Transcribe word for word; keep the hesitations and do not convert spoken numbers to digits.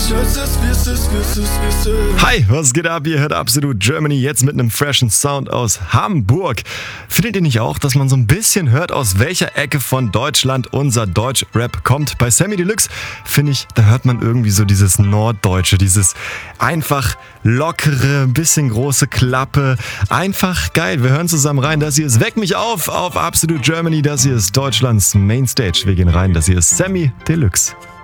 Hi, was geht ab? Ihr hört Absolut Germany, jetzt mit einem freshen Sound aus Hamburg. Findet ihr nicht auch, dass man so ein bisschen hört, aus welcher Ecke von Deutschland unser Deutsch-Rap kommt? Bei Samy Deluxe, finde ich, da hört man irgendwie so dieses Norddeutsche, dieses einfach lockere, bisschen große Klappe. Einfach geil. Wir hören zusammen rein. Das hier ist Weck mich auf auf Absolut Germany. Das hier ist Deutschlands Mainstage. Wir gehen rein. Das hier ist Samy Deluxe.